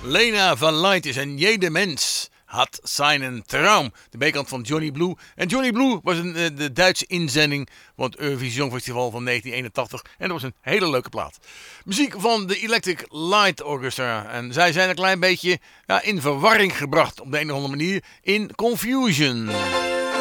Lena van Light en jede mens had zijn Traum. De bijkant van Johnny Blue. En Johnny Blue was de Duitse inzending van het Eurovision Festival van 1981. En dat was een hele leuke plaat. Muziek van de Electric Light Orchestra. En zij zijn een klein beetje in verwarring gebracht op de een of andere manier in Confusion.